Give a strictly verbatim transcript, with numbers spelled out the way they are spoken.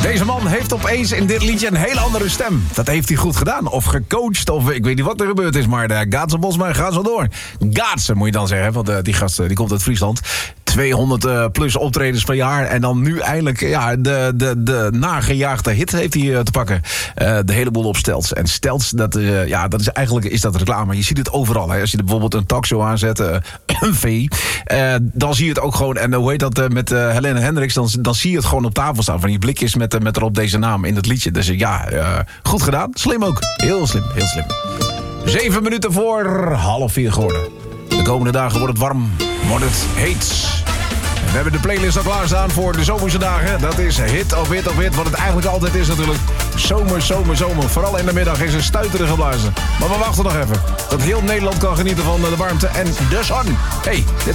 Deze man heeft opeens in dit liedje een hele andere stem. Dat heeft hij goed gedaan. Of gecoacht, of ik weet niet wat er gebeurd is. Maar de Gaatse Bosma gaat zo door. Gaatse moet je dan zeggen, want uh, die gast uh, die komt uit Friesland. tweehonderd uh, plus optredens per jaar. En dan nu eindelijk ja, de, de, de nagejaagde hit heeft hij uh, te pakken. Uh, de hele boel op Stelts. En Stelts, dat, uh, ja, dat is eigenlijk is dat reclame. Je ziet het overal. Hè. Als je bijvoorbeeld een talkshow aanzet, uh, een V, uh, dan zie je het ook gewoon. En uh, hoe heet dat, uh, met uh, Helene Hendricks, dan, dan zie je het gewoon op tafel staan. Van die blikjes met, uh, met erop deze naam in het liedje. Dus uh, ja, uh, goed gedaan. Slim ook. Heel slim, heel slim. Zeven minuten voor half vier geworden. De komende dagen wordt het warm, wordt het heet. We hebben de playlist al klaarstaan voor de zomerse dagen. Dat is hit of hit of hit, wat het eigenlijk altijd is natuurlijk. Zomer, zomer, zomer. Vooral in de middag is er stuiteren geblazen. Maar we wachten nog even. Dat heel Nederland kan genieten van de warmte en de zon. Hey, dit